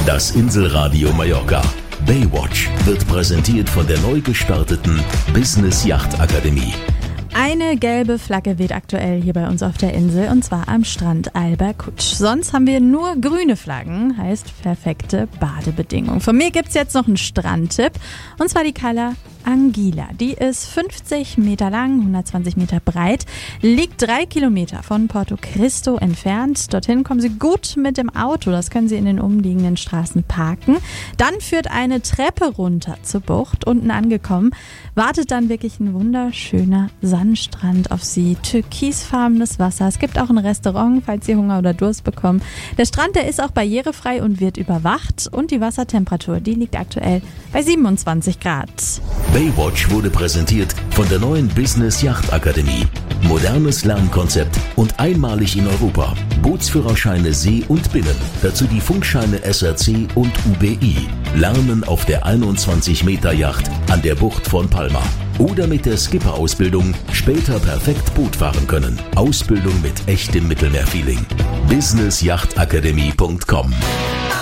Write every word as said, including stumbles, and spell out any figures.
Das Inselradio Mallorca. Baywatch wird präsentiert von der neu gestarteten Business Yacht Akademie. Eine gelbe Flagge weht aktuell hier bei uns auf der Insel, und zwar am Strand Alberkutsch. Sonst haben wir nur grüne Flaggen, heißt perfekte Badebedingungen. Von mir gibt's jetzt noch einen Strandtipp, und zwar die Cala Anguila. Die ist fünfzig Meter lang, hundertzwanzig Meter breit, liegt drei Kilometer von Porto Cristo entfernt. Dorthin kommen Sie gut mit dem Auto, das können Sie in den umliegenden Straßen parken. Dann führt eine Treppe runter zur Bucht. Unten angekommen wartet dann wirklich ein wunderschöner Sandstrand auf Sie. Türkisfarbenes Wasser. Es gibt auch ein Restaurant, falls Sie Hunger oder Durst bekommen. Der Strand, der ist auch barrierefrei und wird überwacht. Und die Wassertemperatur, die liegt aktuell bei siebenundzwanzig Grad. Baywatch wurde präsentiert von der neuen Business Yacht Akademie. Modernes Lernkonzept und einmalig in Europa. Bootsführerscheine See und Binnen. Dazu die Funkscheine S R C und U B I. Lernen auf der einundzwanzig Meter Yacht an der Bucht von Palma. Oder mit der Skipper-Ausbildung später perfekt Boot fahren können. Ausbildung mit echtem Mittelmeerfeeling. business yacht akademie punkt com